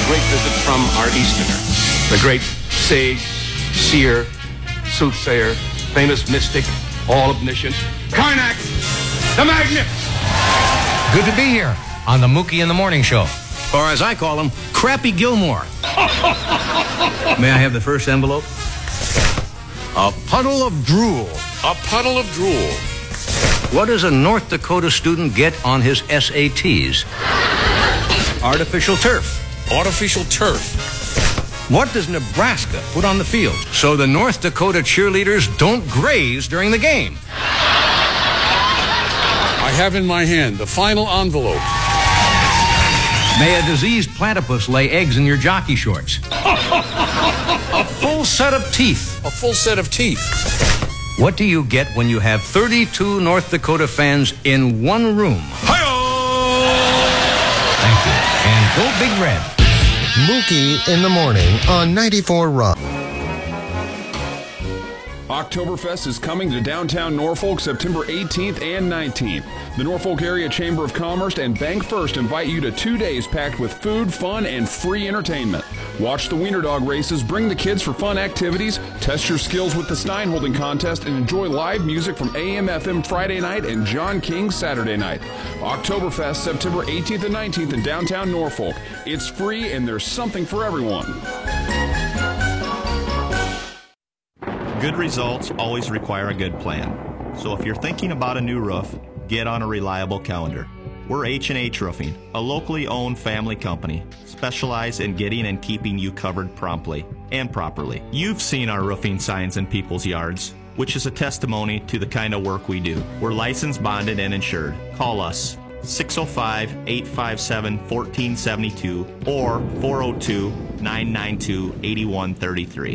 great visit from our Easterner, the great sage, seer, soothsayer, famous mystic, all-omniscient, Karnak the Magnificent. Good to be here on the Mookie in the Morning Show. Or as I call him, Crappy Gilmore. May I have the first envelope? A puddle of drool. A puddle of drool. What does a North Dakota student get on his SATs? Artificial turf. Artificial turf. What does Nebraska put on the field so the North Dakota cheerleaders don't graze during the game? I have in my hand the final envelope. May a diseased platypus lay eggs in your jockey shorts. A full set of teeth. A full set of teeth. What do you get when you have 32 North Dakota fans in one room? Hi-oh! Thank you. And go Big Red. Mookie in the Morning on 94 Rock. Oktoberfest is coming to downtown Norfolk September 18th and 19th. The Norfolk Area Chamber of Commerce and Bank First invite you to 2 days packed with food, fun, and free entertainment. Watch the Wiener Dog races, bring the kids for fun activities, test your skills with the Stein Holding Contest, and enjoy live music from AM/FM Friday night and John King Saturday night. Oktoberfest September 18th and 19th in downtown Norfolk. It's free and there's something for everyone. Good results always require a good plan. So if you're thinking about a new roof, get on a reliable calendar. We're H&H Roofing, a locally owned family company, specialized in getting and keeping you covered promptly and properly. You've seen our roofing signs in people's yards, which is a testimony to the kind of work we do. We're licensed, bonded, and insured. Call us 605-857-1472 or 402-992-8133.